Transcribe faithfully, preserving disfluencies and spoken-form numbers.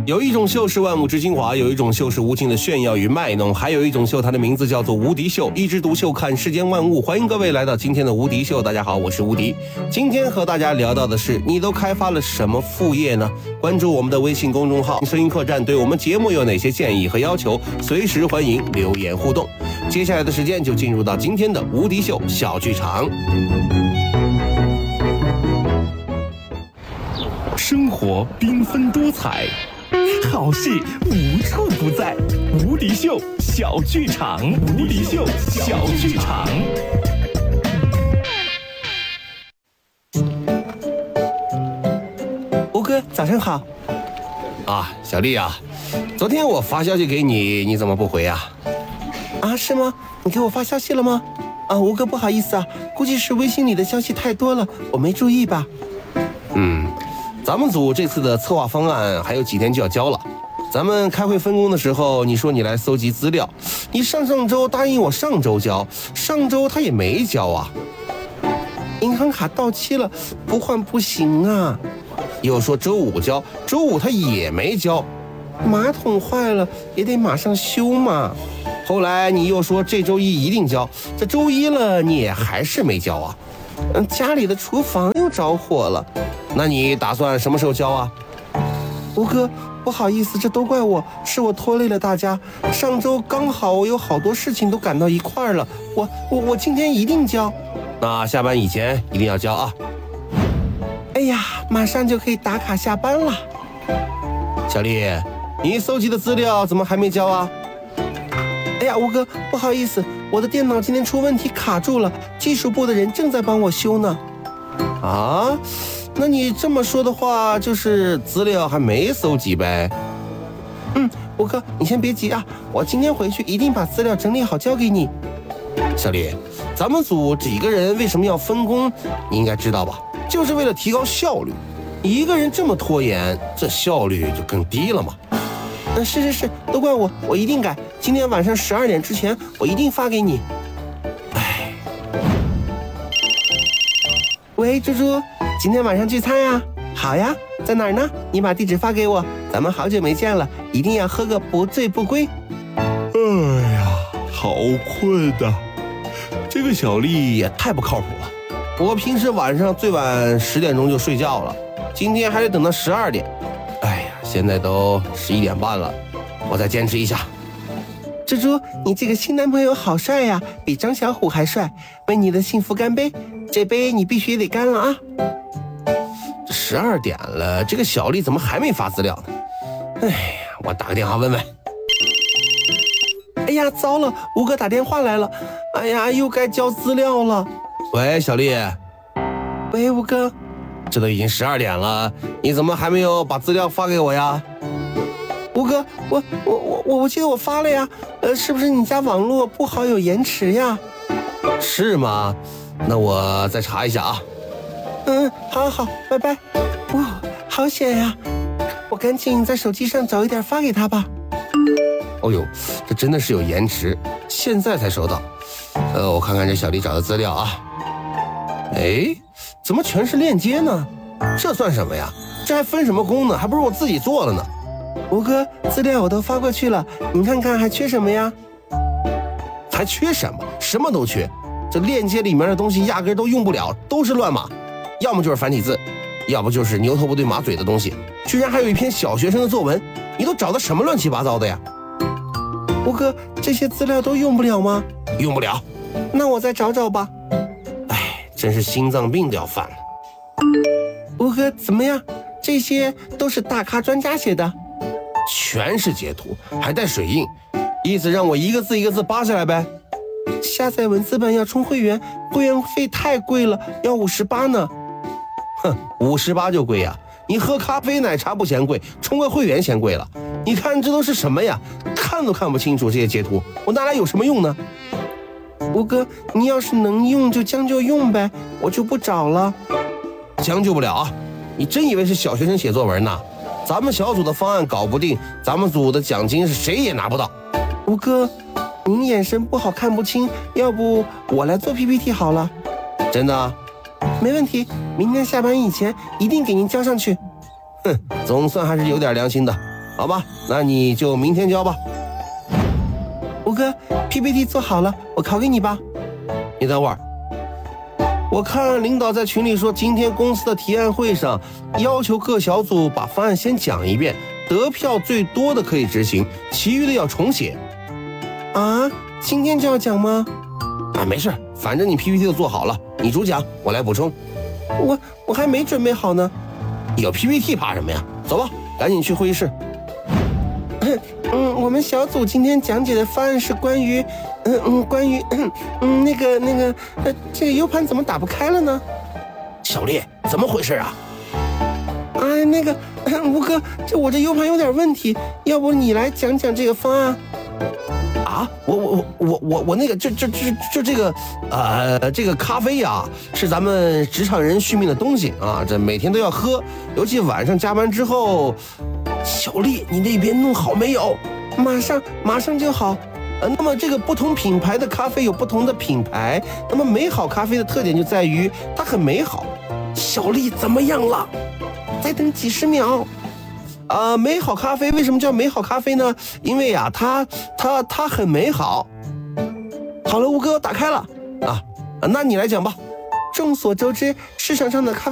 有一种秀是万物之精华，有一种秀是无尽的炫耀与卖弄，还有一种秀，它的名字叫做无敌秀。一枝独秀看世间万物，欢迎各位来到今天的无敌秀。大家好，我是无敌。今天和大家聊到的是，你都开发了什么副业呢？关注我们的微信公众号声音客栈，对我们节目有哪些建议和要求，随时欢迎留言互动。接下来的时间就进入到今天的无敌秀小剧场。 生活缤纷多彩，好戏无处不在。无敌秀小剧场，无敌秀小剧场。 吴哥，早上好。啊，小丽啊，昨天我发消息给你，你怎么不回啊？ 啊，是吗？你给我发消息了吗？啊，吴哥，不好意思啊，估计是微信里的消息太多了，我没注意吧。 嗯。咱们组这次的策划方案还有几天就要交了，咱们开会分工的时候，你说你来搜集资料，你上上周答应我上周交，上周他也没交啊。 银行卡到期了，不换不行啊。 又说周五交，周五他也没交。 马桶坏了也得马上修嘛。 后来你又说这周一一定交，这周一了你也还是没交啊。 嗯，家里的厨房又着火了。 那你打算什么时候交啊？ 吴哥，不好意思，这都怪我，是我拖累了大家。上周刚好我有好多事情都赶到一块儿了，我我我今天一定交。 那下班以前一定要交啊。 哎呀，马上就可以打卡下班了。 小丽，你搜集的资料怎么还没交啊？ 哎呀，吴哥，不好意思，我的电脑今天出问题卡住了，技术部的人正在帮我修呢。 啊？那你这么说的话，就是资料还没搜集呗？ 嗯，吴哥，你先别急啊，我今天回去一定把资料整理好交给你。 小李，咱们组几个人为什么要分工？你应该知道吧？就是为了提高效率。一个人这么拖延，这效率就更低了嘛。 嗯，是是是，都怪我，我一定改。今天晚上十二点之前，我一定发给你。 哎， 喂，猪猪。今天晚上聚餐呀？好呀，在哪儿呢？你把地址发给我，咱们好久没见了，一定要喝个不醉不归。 哎呀，好困呐！这个小丽也太不靠谱了。我平时晚上最晚十点钟就睡觉了，今天还得等到十二点。哎呀，现在都十一点半了，我再坚持一下。 猪猪，你这个新男朋友好帅呀，比张小虎还帅！为你的幸福干杯，这杯你必须得干了啊！ 十二点了，这个小丽怎么还没发资料呢？哎呀，我打个电话问问。 哎呀，糟了，吴哥打电话来了。哎呀，又该交资料了。 喂，小丽。 喂，吴哥。 这都已经十二点了，你怎么还没有把资料发给我呀？ 吴哥，我我我我我记得我发了呀。呃，是不是你家网络不好有延迟呀？ 是吗？那我再查一下啊。 嗯，好好，拜拜。哇，好险呀！我赶紧在手机上找一点发给他吧。 哦呦，这真的是有延迟，现在才收到。呃，我看看这小丽找的资料啊。哎，怎么全是链接呢？这算什么呀？这还分什么工呢？还不如我自己做了呢。 吴哥，资料我都发过去了，你看看还缺什么呀？ 还缺什么？什么都缺。这链接里面的东西压根都用不了，都是乱码。要么就是繁体字，要不就是牛头不对马嘴的东西，居然还有一篇小学生的作文，你都找的什么乱七八糟的呀？ 吴哥，这些资料都用不了吗？ 用不了。 那我再找找吧。 哎，真是心脏病都要犯了。 吴哥，怎么样？这些都是大咖专家写的， 全是截图，还带水印，意思让我一个字一个字扒下来呗。 下载文字版要充会员，会员费太贵了，要五十八呢。 哼，五十八就贵呀？你喝咖啡奶茶不嫌贵，充个会员嫌贵了。你看这都是什么呀？看都看不清楚这些截图，我拿来有什么用呢？ 吴哥，你要是能用就将就用呗，我就不找了。 将就不了啊！你真以为是小学生写作文呢？咱们小组的方案搞不定，咱们组的奖金是谁也拿不到。 吴哥，您眼神不好看不清，要不我来做 P P T 好了。 真的？ 没问题，明天下班以前一定给您交上去。 哼，总算还是有点良心的。 好吧，那你就明天交吧。 吴哥 ，P P T 做好了，我拷给你吧。 你等会儿，我看领导在群里说，今天公司的提案会上要求各小组把方案先讲一遍，得票最多的可以执行，其余的要重写。 啊，今天就要讲吗？ 啊，没事，反正你 P P T 都做好了，你主讲，我来补充。 我我还没准备好呢。 有 P P T 怕什么呀？走吧，赶紧去会议室。 嗯，我们小组今天讲解的方案是关于，嗯嗯，关于，嗯那个那个，呃，这个 U 盘怎么打不开了呢？ 小丽，怎么回事啊？ 哎，那个吴哥，这我这 U 盘有点问题，要不你来讲讲这个方案？ 啊，我我我我我那个这这这这这个呃这个咖啡呀、啊，是咱们职场人续命的东西啊，这每天都要喝，尤其晚上加班之后。小丽，你那边弄好没有？ 马上马上就好。 呃，那么这个不同品牌的咖啡有不同的品牌，那么美好咖啡的特点就在于它很美好。小丽怎么样了？ 再等几十秒。 啊、呃，美好咖啡为什么叫美好咖啡呢？因为呀、啊，它它它很美好。好了，吴哥，打开了啊，那你来讲吧。 众所周知，市场上的咖啡